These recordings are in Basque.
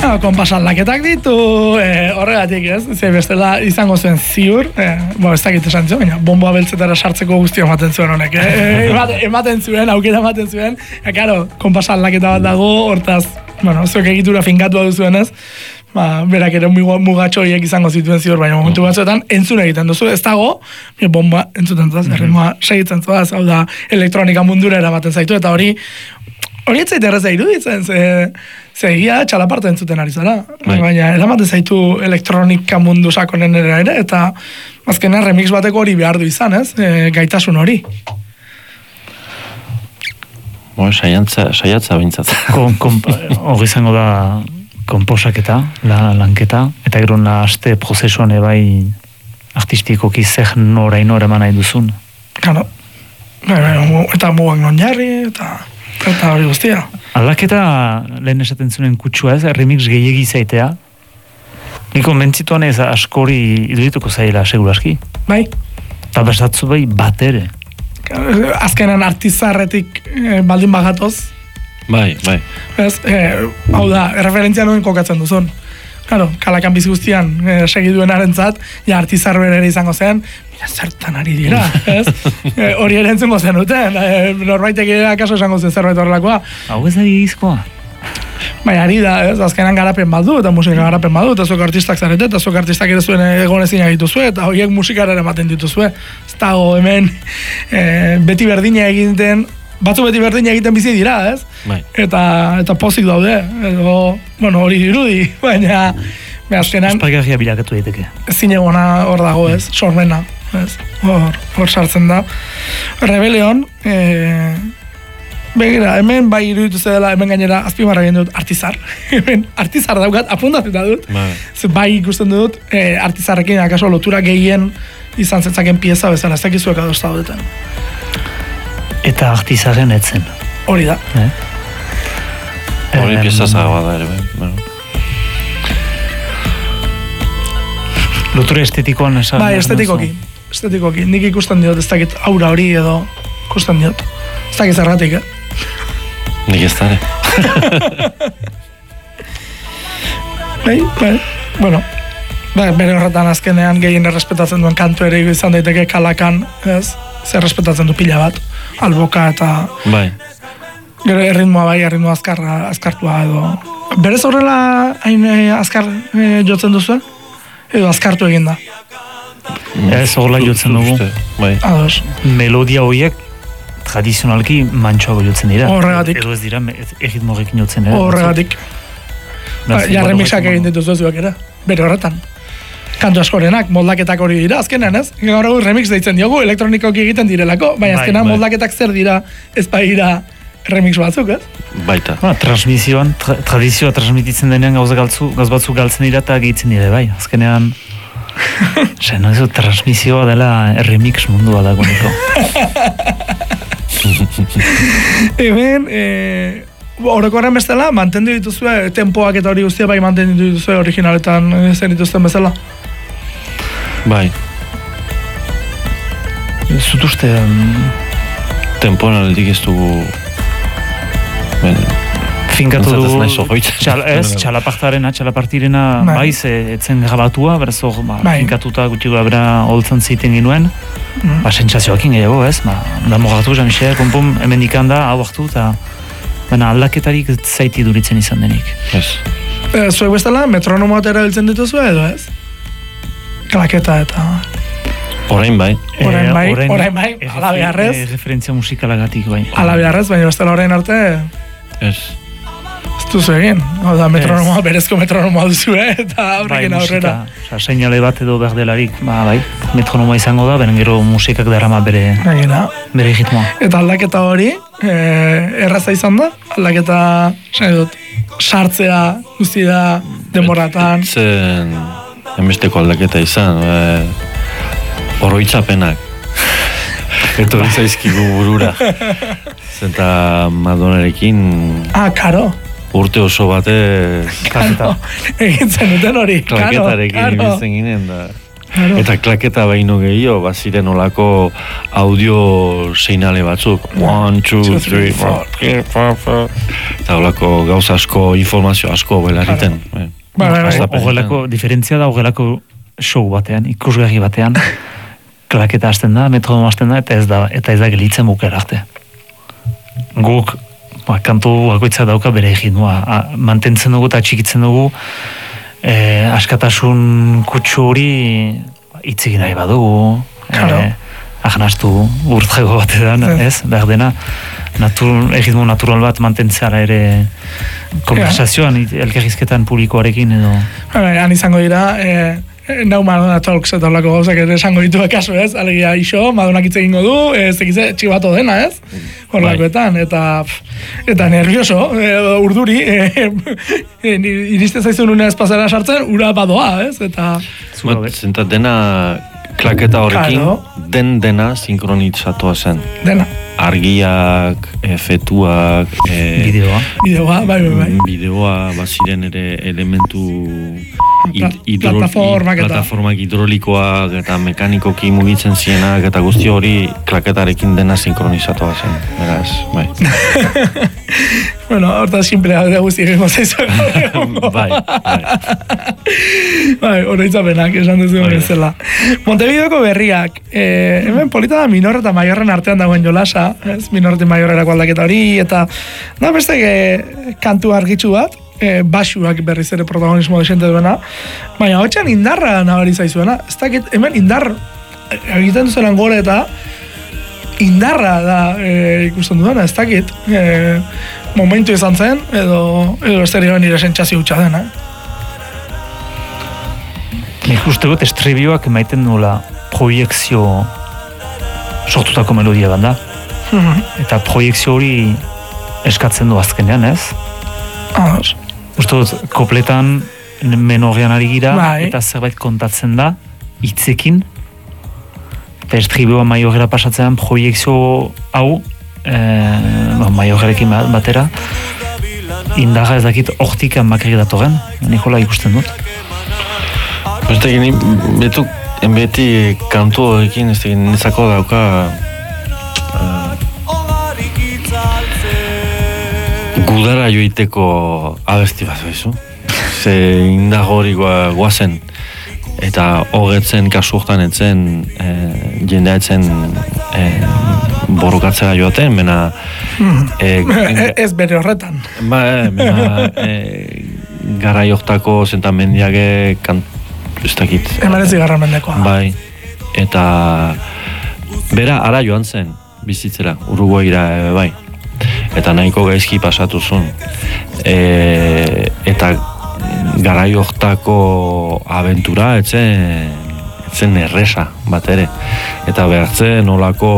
Konpas aldaketak ditu, horregatik ez, ze bestela izango zen ziur, ez dakit esan zuen, baina bomboa beltzetara sartzeko guztia ematen zuen honek, ematen zuen, aukera ematen zuen, karo, konpas aldaketa bat dago, hortaz, zuek egitura finkatua duzuen ez, berak ere mugatxo horiek izango zituen ziur, baina momentu batzuetan entzun egiten duzu, ez dago, bomba entzuten zuaz, erritmoa segitzen zuaz, hau da, elektronika mundura eramaten zaitu, eta hori ez zait erreza iruditzen, ze egia txalaparta entzuten ari zara, baina eramaten zaitu elektronika mundu sakonen ere, eta azkenean remix bateko hori behar du izan, ez, gaitasun hori. Saiatza bintzat. Hori izango da konposaketa, lanketa, eta gero aste prozesuan ebai artistikoki zer noraino eman nahi duzun. Kano, eta mugak non jarri, eta hori guztia. Aldaketa lehen esaten zuen kutsua ez, remix gehiegi zaitea. Niko mentzituan ez askori idurituko zaila seguraski. Bai. Eta bestatzu bai bat ere. Azkenan artizarretik baldin bagatoz. Bai. Ez, hau da, referentzia nuen kokatzen duzun. Claro, kalakan bizi guztian segiduen arentzat, artizarro ere izango zen, mira, zertan ari dira, ez? Hori ere entzungo zen duten, norbaitek ere akaso esango zen zerbait horrelakoa. Hau ez ari gizkoa? Bai, ari da, ez? Azkenan garapen bat du, eta musika garapen bat du, eta zuek artistak zarete, eta zuek artistak ere zuen egonezina dituzue, eta horiek musikara ematen dituzue. Ez dago hemen beti berdina egiten, batzu beti berdina egiten bizi dira, ez? Bai. Eta pozik daude, edo, hori dirudi, baina azkenan... Espargarria bilakatu daiteke. Zinegona hor dago, ez? Sormena, ez? Hor sartzen da. Rebelion, begira, hemen bai iruditu zedela, hemen gainera azpimarra egin dut artizar. Hemen artizar daukat, apuntatuta dut. Bai ikusten dut, artizarrekin akaso lotura gehien izan zetzaken pieza bezala, ez dakizuek adosta dutetan. Eta artizaren etzen. Hori da. Hori pieza zagoa da ere, bai. Lotura estetikoan esan. Bai, estetikoki. Nik ikusten diot, ez dakit aura hori edo ikusten diot. Ez dakit zergatik, Nik ez da, Bueno, bere horretan azkenean gehien errespetatzen duen kantu ere izan daiteke kalakan, ez? Zer errespetatzen du pila bat, alboka eta... Bai. Gero erritmoa azkartua edo... Berez horrela hain azkar jotzen duzu? Edo azkartu egin da? Ez horrela jotzen dugu. Ados. Melodia horiek tradizionalki mantxoago jotzen dira. Horregatik. Edo ez dira erritmo horrekin jotzen dira. Horregatik. Remixak egin dituzu zuek ere, bere horretan. Kantu askorenak, moldaketak hori dira, azkenean ez? Gaur egun remix deitzen diogu, elektronikoki egiten direlako, baina azkenean moldaketak zer dira ez baira remix batzuk, ez? Baita. Transmisioan, tradizioa transmititzen denean gauz batzuk galtzen dira eta gehitzen dira, bai, azkenean... transmisioa dela remix mundua dago niko. Hemen, orokorren bestela, mantendu dituzue, tempoak eta hori guztia bai mantendu dituzue originaletan zen dituzten bezala? Bai. Zut uste... Tempoan aldik ez dugu... Finkatu dugu... Txalapartirena baiz etzen grabatua, beraz hor finkatuta guti gura holtzen ziten ginuen. Sentsazioakin gehiago, ez? Damogatu, Jean-Michel, konpum, hemen dikanda, hau hartu, eta... Baina aldaketarik zaiti duritzen izan denik. Ez. Zuek bestela, metronomoa erabiltzen dituzu edo ez? Klaketa eta... Orain bai, ala beharrez. Referentzia musikalagatik bai. Ala beharrez, baina bestela orain arte... Ez. Ez duzu egin. Metronomoa, berezko metronomoa duzu, eta horrekin aurrera. Seinale bat edo berdelarik, bai, metronomoa izango da, beren gero musikak darama bere ritmoa. Eta aldaketa hori, erraza izan da, aldaketa, sartzea, guztia, denboratan. Zen, emesteko aldaketa izan, oroitzapenak. Eto zaizkigu burura. Zenta Madonarekin... karo. Urte oso bate... Egin zenuten hori, klaketarekin ibiltzen ginen da... Eta klaketa baino gehiago, baziren olako audio seinale batzuk. 1, 2, 3, 4, eta olako gauza asko, informazio asko belariten. Horrelako, diferentzia da horrelako show batean, ikusgarri batean, klaketa hasten da, metronom hasten da, eta ez da gelitzen bukera arte. Guk, kantu bakoitza dauka bere eginua, mantentzen dugu eta txikitzen dugu, askatasun kutsu hori itzegin nahi badugu, agnastu urtzego batean, ez? Behar dena, egitmo natural bat mantentzeara ere konversazioan, elkarrizketan publikoarekin edo. Han izango dira, nau Madonna Talks eta olako gauzak ere esango ditu kasu, ez? Alegia iso, Madonak hitz egingo du, zekize txibato dena, ez? Horlakoetan, eta nervioso, urduri, iriste zaizun unea espazera sartzen, ura badoa, ez? Eta... Zentat dena klaketa horrekin, dena sinkronitzatua zen. Dena. Argiak, efetuak... Bideoa, bai. Bideoa, baziren ere elementu... plataformak hidrolikoak eta mekanikoki mugitzen zienak eta guzti hori klaketarekin dena sinkronizatoa zen. Beraz, bai. Bueno, horta simplea da guzti egin zaizu. Bai, oroitzapenak esan duzu bezala. Montevideoko berriak, hemen polita da minor eta maiorren artean dagoen jolasa, ez? Minor eta maiorrerako aldaketa hori, eta da beste kantu argitsu bat, basuak berriz ere protagonismo desente duena, baina hotxan indarra nabari zaizuena, ez dakit, hemen indar egiten duzenan gore eta indarra da ikusten duena, ez dakit, momentu izan zen, edo esterioan nire sentsazio hutsa dena. Nik uste dut estribioak emaiten nula proiekzio sortutako melodia banda, eta proiekzio hori eskatzen du azkenean, ez? Uste dut, kopletan menorrean ari gira, eta zerbait kontatzen da, hitzekin, eta estribioa maiorera pasatzean proiekzio hau, maiorrerekin batera, indarra ez dakit hortik makari datoren, Nikola ikusten dut. Beti kantu horrekin nezako dauka gudara joiteko abesti bat bezu. Ze indago hori guazen. Eta hogetzen kasu hortan etzen jendea etzen borrokatzera joaten, mena... Ez bere horretan. Gara joktako zentamendiage ez dakit. Hemen ez igarra mendekoa. Bai. Eta bera ara joan zen bizitzera, Uruguaira bai. Eta nahiko gaizki pasatu zuen. Eta garai hortako abentura etzen erresa bat ere. Eta behartzen olako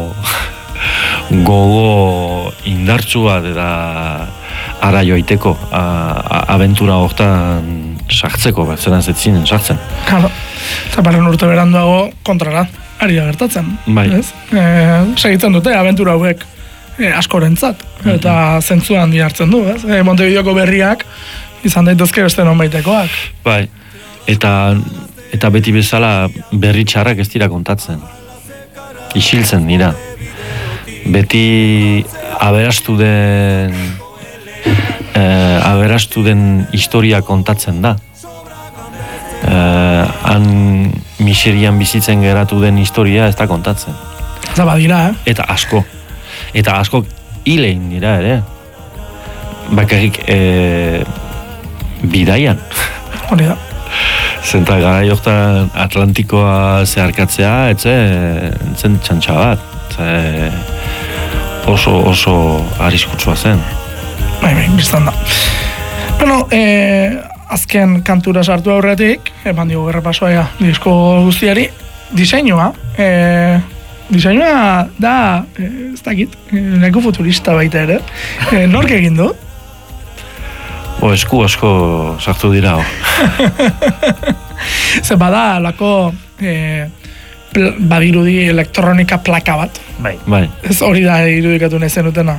gogo indartsu bat eta ara joiteko abentura hortan sartzeko, zeran zetzinen sartzen. Claro. Zaparen urte beranduago kontrara, ari da gertatzen. Bai. Segitzen dute abentura hauek askorentzat, eta zentzu handi hartzen du, ez? Montevideoko berriak izan daitezke beste nonbaitekoak. Bai, eta beti bezala berri txarrak ez dira kontatzen. Isiltzen dira. Beti aberastu den historia kontatzen da. Han miserian bizitzen geratu den historia ez da kontatzen. Eta badira, Eta asko hilein dira ere. Bakarrik bidaian. Hori da. Zenta gara joktan Atlantikoa zeharkatzea, etzen txantxa bat. Oso arriskutsua zen. Bai, biztan da. Bueno, azken kantura sartu aurretik, eman digu errepasoa disko guztiari, diseinua. Diseinua da, ez dakit, nahiko futurista baita ere. Nork egin du? Esku asko sartu dira. Ze bada, lako badirudi elektronika plaka bat. Bai. Ez hori da irudikatu nahi zenutena.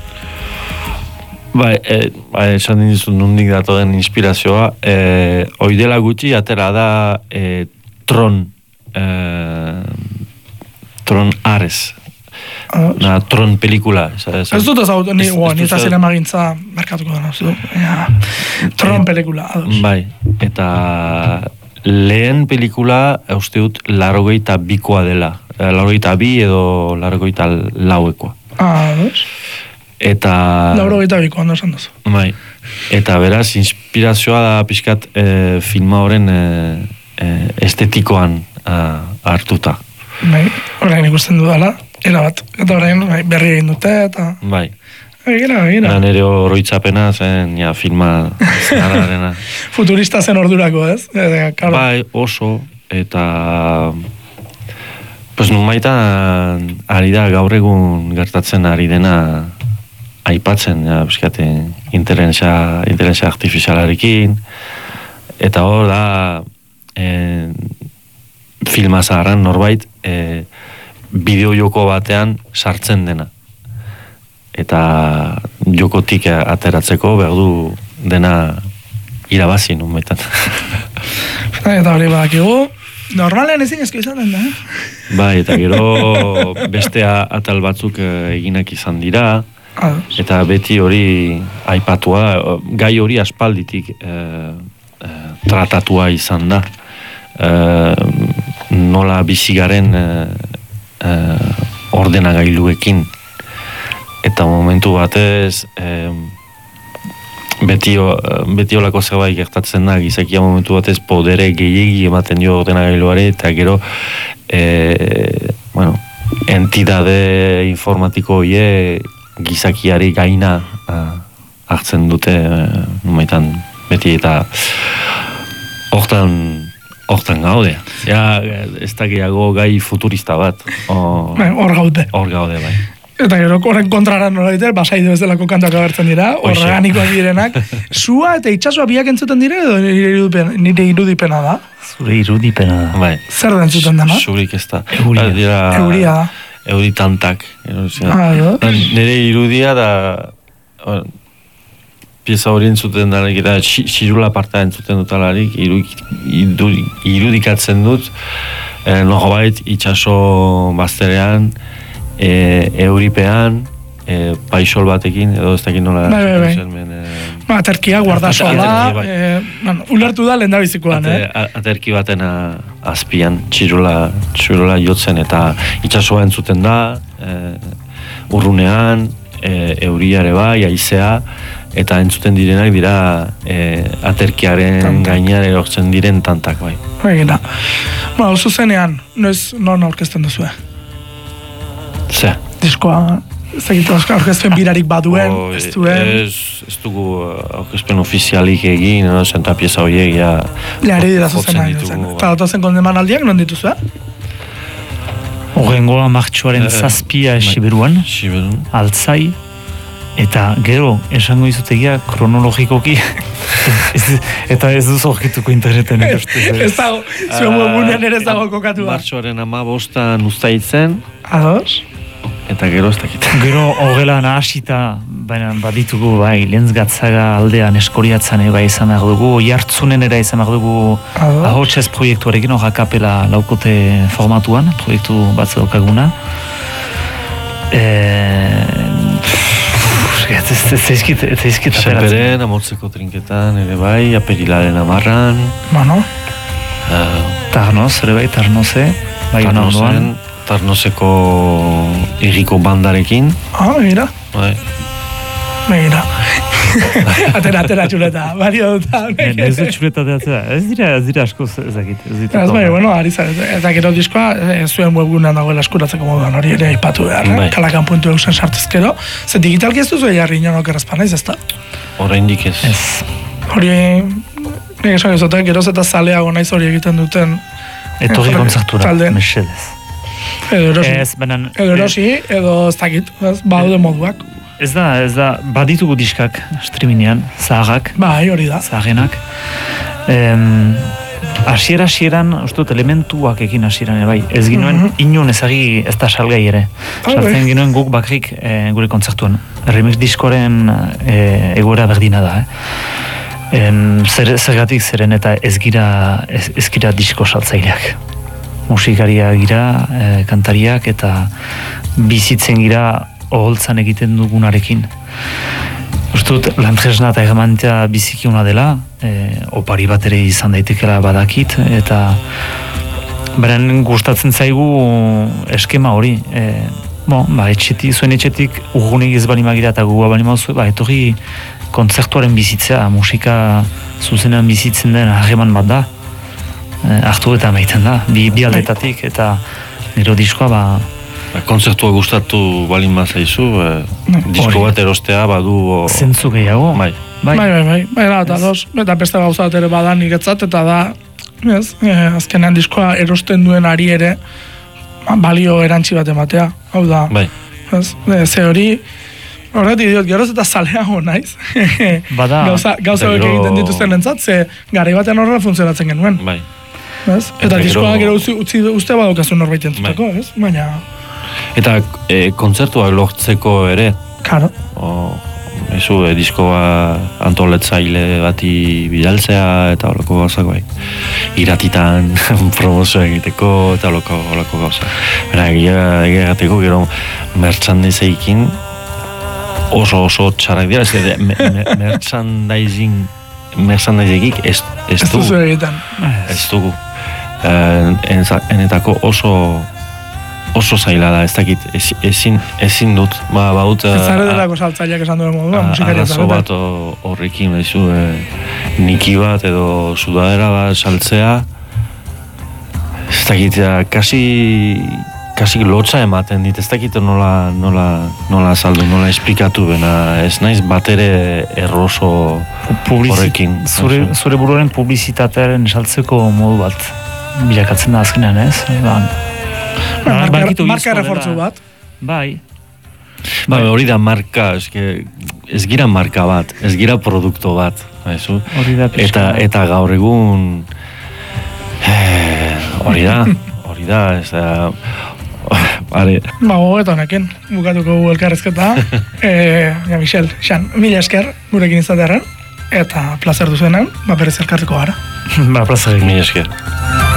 Bai, esan dizut nondik datoren inspirazioa. Oidela gutxi atera da Tron Tron Ares. Tron pelikula. Ez dut ezagut, ni eta zinemagintza markatuko dena. Tron pelikula. Bai, eta lehen pelikula, uste dut, 82koa dela. 82 edo 84koa. Eta... 82koa, ondo esan duzu. Bai, eta beraz, inspirazioa da pixkat filma horren estetikoan hartuta. Bai, orain ikusten dudala, erabat. Eta orain berri egin dute, eta... Bai. Egira. Nere oroitzapena zen, filma zenararena. Futurista zen ordurako, ez? Bai, oso, eta... Pues numaitan ari da gaur egun gertatzen ari dena aipatzen, biskate, inteligentzia artifizialarekin, eta hor da filma zaharran norbait bideo joko batean sartzen dena. Eta jokotik ateratzeko behar du dena irabazi numaitan. Eta hori badakigu, normalean ezin ezko izan den da, Bai, eta gero beste atal batzuk eginak izan dira, eta beti hori aipatua, gai hori aspalditik tratatua izan da. Nola bizigaren ordenagailuekin. Eta momentu batez, beti olako zerbait gertatzen da, gizakia momentu batez podere gehiegi ematen dio ordenagailuare, eta gero entidade informatiko hie gizakiari gaina hartzen dute numaitan beti, eta hortan gaude. Ez da gehiago gai futurista bat. Hor gaude. Hor gaude, bai. Eta gero, horren kontrara nolaite, basaidu ez delako kantak agertzen dira, organikoak direnak. Sua eta itxasua biak entzuten dira, edo nire irudipena da? Zure irudipena da. Bai. Zer da entzuten dena? Zurik ez da. Euria da. Euritantak. Nire irudia da... Pieza hori entzuten dalarik, eta xirula parta entzuten dutalarik, irudikatzen dut, norbait itxaso bazterean, euripean, paisol batekin, edo ez dakit nola... Aterkia, guardasoa, ulertu da lehen da bizikoan, Aterki baten azpian, txirula jotzen, eta itxasoa entzuten da, urrunean, euriare bai, haizea, eta entzuten direnak dira aterkiaren gainean erortzen diren tantak, bai. Egina. Zuzenean, non aurkezten duzu, Ze? Diskoa, ez egitu aurkezpen birarik baduen, ez duen? Ez dugu aurkezpen ofizialik egin, zenta pieza horiek, Leari dira zuzenean. Eta dotazen kondeman aldiak, non dituzu, Horrengoa martxoaren zazpia Siberuan, Altzai, eta gero, esango izutegia, kronologikoki, eta ez duz horkituko interneten. Ez dago, zuen webunean ere ez dago kokatu. Martxoaren 15 uztaitzen. Ados? Eta gero ez dakit. Gero horrela nahasita, baina baditugu, bai, Lentzgatzaga aldean eskoriatzen eba izan behar dugu, Jartzunen ere izan behar dugu ahotsez proiektuarekin, hor akapela laukote formatuan, proiektu bat daukaguna. Senperen, Amotzeko trinketan, ere bai, Aperilaren 10an. Tarnoz, ere bai, Tarnoze. Tarnozeko erriko bandarekin. Begira. Bai. Begira. Atera txuleta, bario duta. Ez dut txuleta deatzea, ez dira asko ezakit. Ez bai, ari zara, eta gero diskoa zuen webgunean dagoela eskuratzeko moduan, hori ere aipatu behar, kalakan.eu zen sartezkero. Ze digitalki ez duzu jarri inonok errazpanaiz, ez da? Oraindik ez. Hori, nik esan ezoten, geroz eta zaleago naiz hori egiten duten. Etorri kontzertura, mesedez. Edo erosi, edo ez dakit, baude moduak. Ez da, baditugu diskak streamingean, zaharrak. Bai, hori da. Zaharrenak. Hasieran, uste dut, elementuak ekin hasieran, bai. Ez ginoen, inon ezagi ez da salgai ere. Sartzen ginoen guk bakrik gure kontzertuan. Remix diskoaren egoera berdina da, Zergatik zeren eta ez gira disko saltzaileak. musikariak gira, kantariak, eta bizitzen gira oholtzan egiten dugunarekin. Ustut, lantresna eta egamantea bizikiuna dela, opari bat ere izan daitekela badakit, eta beren gustatzen zaigu eskema hori. Zuen etxetik urgunek ez bali magira eta gugua bali mauzue, etorri kontzertuaren bizitzea, musika zuzenean bizitzen den harreman bat da, hartu eta maiten da, bi aldetatik, eta nero diskoa kontzertua gustatu balin mazaizu, disko bat erostea badu... Zentzu gehiago. Eta beste gauza bat ere badan niretzat, eta da, azkenean diskoa erosten duen ari ere, balio erantzi bat ematea, hau da. Ze hori, horretik diot, geroz eta zaleago naiz. Gauza horiek egiten dituzten entzat, ze garai batean horrela funtzionatzen genuen. Eta diskoa gero uste badokazun norbait entzuteko, baina... Eta kontzertuak lortzeko ere? Claro. Diskoa antoletzaile bati bidaltzea eta horako gauzak bai. Iratitan promozioa egiteko eta horako gauza. Egateko gero merchandiseikin oso txarrak dira. Merchandisegik ez dugu. Ez dugu. Enetako oso zaila da, ez dakit, ezin dut, baut... Zare delako saltzaileak esan duen modua, musikaria arazo bat horrekin, niki bat edo sudadera bat saltzea, ez dakit, kasi lotxa ematen dit, ez dakit nola saldu, nola esplikatu bena, ez naiz bat ere erroso horrekin. Zure buruaren publizitatearen saltzeko modu bat bilakatzen da azkenean, ez? Marka refortzu bat. Bai. Hori da marka, ez gira marka bat, ez gira produkto bat. Eta gaur egun hori da, ez da... Eta honekin, bukatuko elkarrezketa. Michel, Xan, mila esker gurekin izatearen, eta plazer duzuenan, berriz elkarriko gara. Plazer. Mila esker.